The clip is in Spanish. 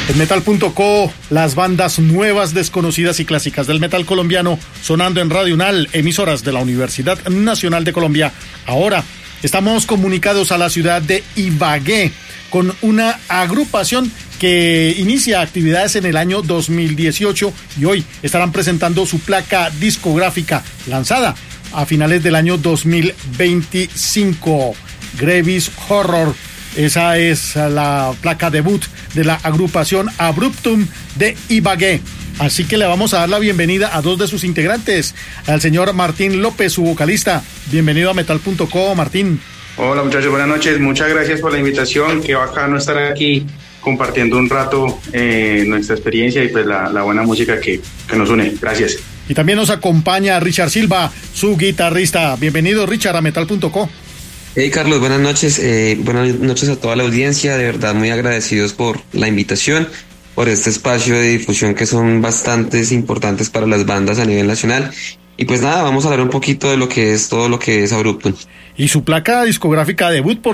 En Metal.co, las bandas nuevas, desconocidas y clásicas del metal colombiano sonando en Radio UNAL, emisoras de la Universidad Nacional de Colombia. Ahora estamos comunicados a la ciudad de Ibagué con una agrupación que inicia actividades en el año 2018 y hoy estarán presentando su placa discográfica lanzada a finales del año 2025. Grevis Horror. Esa es la placa debut de la agrupación Abruptum de Ibagué. Así que le vamos a dar la bienvenida a dos de sus integrantes, al señor Martín López, su vocalista. Bienvenido a Metal.co, Martín. Hola muchachos, buenas noches. Muchas gracias por la invitación. Qué bacano estar aquí compartiendo un rato nuestra experiencia y pues la buena música que nos une. Gracias. Y también nos acompaña Richard Silva, su guitarrista. Bienvenido, Richard, a Metal.co. Hey Carlos, buenas noches a toda la audiencia, de verdad muy agradecidos por la invitación, por este espacio de difusión que son bastante importantes para las bandas a nivel nacional. Y pues nada, vamos a hablar un poquito de lo que es todo lo que es Abruptum. Y su placa discográfica debut, por